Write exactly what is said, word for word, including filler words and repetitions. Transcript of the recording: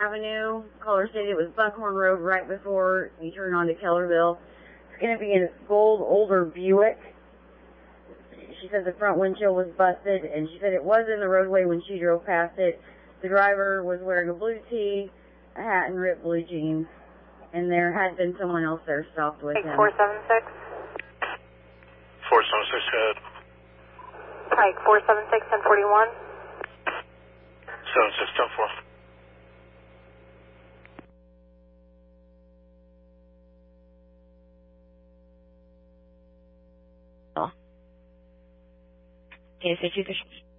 Avenue. Caller said it was Buckhorn Road right before you turn onto Kellerville. It's going to be in a gold older Buick. She said the front windshield was busted, and she said it was in the roadway when she drove past it. The driver was wearing a blue tee, a hat, and ripped blue jeans. And there had been someone else there stopped with him. four seven six. four seven six, go ahead. Pike, four seven six, ten forty-one. seven six, ten four. Oh. Okay, so two